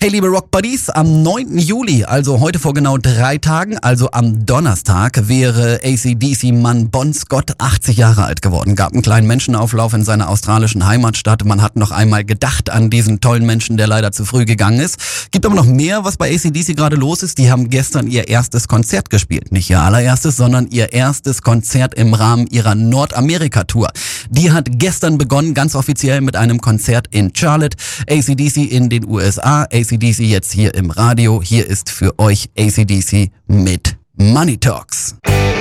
Hey liebe Rock-Buddies, am 9. Juli, also heute vor genau 3 Tagen, also am Donnerstag, wäre AC/DC-Mann Bon Scott 80 Jahre alt geworden. Gab einen kleinen Menschenauflauf in seiner australischen Heimatstadt. Man hat noch einmal gedacht an diesen tollen Menschen, der leider zu früh gegangen ist. Gibt aber noch mehr, was bei AC/DC gerade los ist. Die haben gestern ihr erstes Konzert gespielt. Nicht ihr allererstes, sondern ihr erstes Konzert im Rahmen ihrer Nordamerika-Tour. Die hat gestern begonnen, ganz offiziell mit einem Konzert in Charlotte. AC/DC in den USA, AC/DC jetzt hier im Radio. Hier ist für euch AC/DC mit Money Talks.